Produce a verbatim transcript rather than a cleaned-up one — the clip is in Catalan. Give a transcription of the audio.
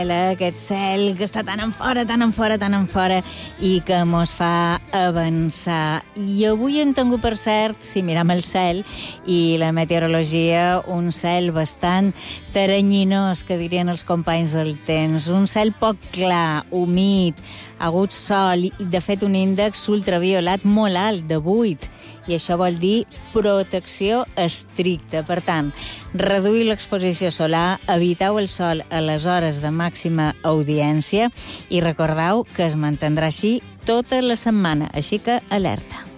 Aquest cel que està tan en fora, tan en fora, tan en fora i que mos fa avançar. I avui hem tingut, per cert, si miram el cel i la meteorologia, un cel bastant teranyinós, que dirien els companys del temps. Un cel poc clar, humit, agut sol i, de fet, un índex ultraviolat molt alt, de vuit. I això vol dir protecció estricta. Per tant, reduir l'exposició solar, eviteu el sol a les hores de màxima audiència i recordeu que es mantindrà així tota la setmana, així que alerta.